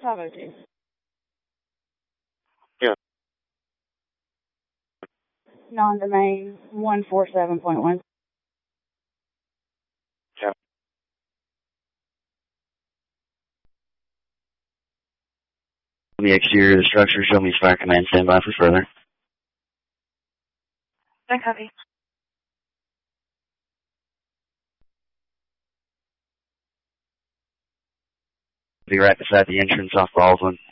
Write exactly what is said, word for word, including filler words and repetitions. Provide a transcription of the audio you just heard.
five oh two. Yeah. Non-domain one forty-seven point one. Yeah. On the exterior of the structure, show me fire command, stand by for further. Don't copy. Be right beside the entrance off Baldwin.